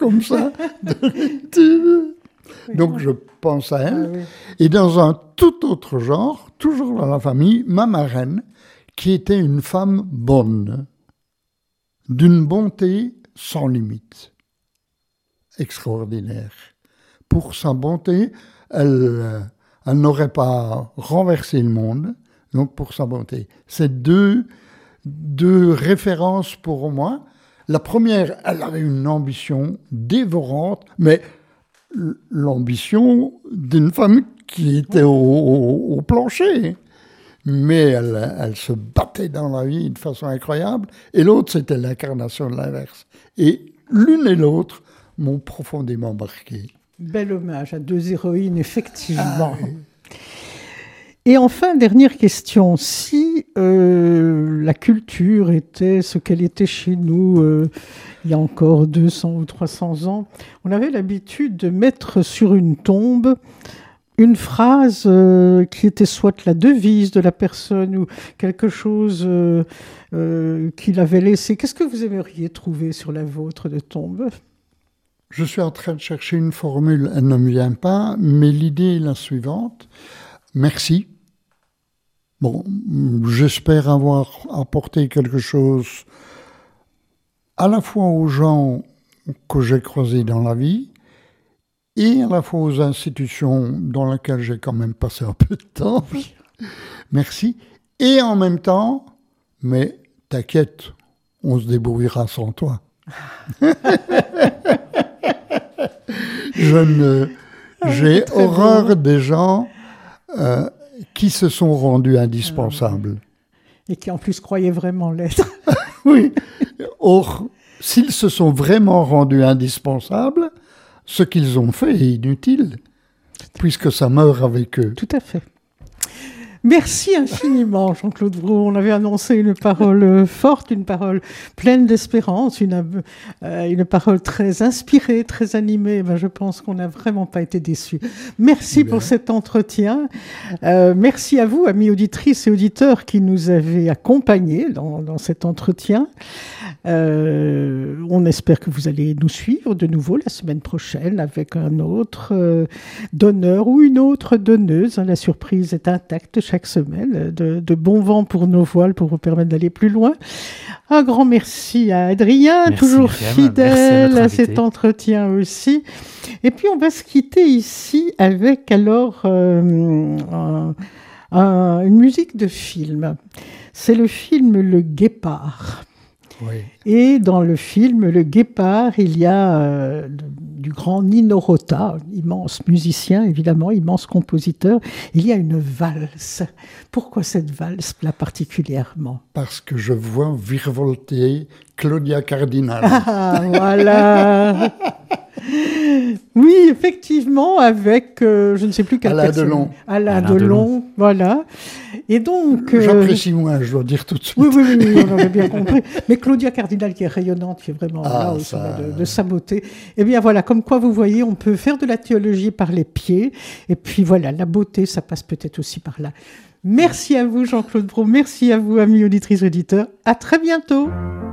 comme ça. Donc je pense à elle. Ah oui. Et dans un tout autre genre, toujours dans la famille, ma marraine, qui était une femme bonne, d'une bonté sans limite, extraordinaire. Pour sa bonté, elle n'aurait pas renversé le monde, donc pour sa bonté. C'est deux références pour moi. La première, elle avait une ambition dévorante, mais l'ambition d'une femme qui était au plancher. Mais elle se battait dans la vie de façon incroyable. Et l'autre, c'était l'incarnation de l'inverse. Et l'une et l'autre m'ont profondément marqué. Bel hommage à deux héroïnes, effectivement. Ah, oui. Et enfin, dernière question. Si la culture était ce qu'elle était chez nous il y a encore 200 ou 300 ans, on avait l'habitude de mettre sur une tombe une phrase qui était soit la devise de la personne ou quelque chose qu'il avait laissé. Qu'est-ce que vous aimeriez trouver sur la vôtre de tombe ? Je suis en train de chercher une formule, elle ne me vient pas, mais l'idée est la suivante. Merci. Bon, j'espère avoir apporté quelque chose à la fois aux gens que j'ai croisés dans la vie et à la fois aux institutions dans lesquelles j'ai quand même passé un peu de temps. Merci. Et en même temps, mais t'inquiète, on se débrouillera sans toi. J'ai horreur des gens qui se sont rendus indispensables. Et qui en plus croyaient vraiment l'être. Oui. Or, s'ils se sont vraiment rendus indispensables, ce qu'ils ont fait est inutile, puisque ça meurt avec eux. Tout à fait. Merci infiniment, Jean-Claude Brault. On avait annoncé une parole forte, une parole pleine d'espérance, une parole très inspirée, très animée. Ben, je pense qu'on n'a vraiment pas été déçus. Merci pour cet entretien. Merci à vous, amis auditrices et auditeurs, qui nous avez accompagnés dans cet entretien. On espère que vous allez nous suivre de nouveau la semaine prochaine avec un autre donneur ou une autre donneuse. La surprise est intacte chaque semaine. De bon vent pour nos voiles pour vous permettre d'aller plus loin. Un grand merci à Adrien, merci, toujours Myriam. fidèle à cet entretien aussi. Et puis on va se quitter ici avec alors une musique de film. C'est le film Le Guépard. Oui. Et dans le film Le Guépard, il y a du grand Nino Rota, immense musicien, évidemment, immense compositeur. Il y a une valse. Pourquoi cette valse-là particulièrement ? Parce que je vois virevolter Claudia Cardinal. Ah, voilà. Oui, effectivement, avec, je ne sais plus quelle Alain personne. Delon. Alain Delon, voilà. Et donc... J'apprécie moins, je dois dire tout de suite. Oui, on avait bien compris. Mais Claudia Cardinal, qui est rayonnante, qui est vraiment là au sommet de sa beauté. Eh bien voilà, comme quoi vous voyez, on peut faire de la théologie par les pieds. Et puis voilà, la beauté, ça passe peut-être aussi par là. Merci à vous, Jean-Claude Brault. Merci à vous, amis auditrices, auditeurs. À très bientôt.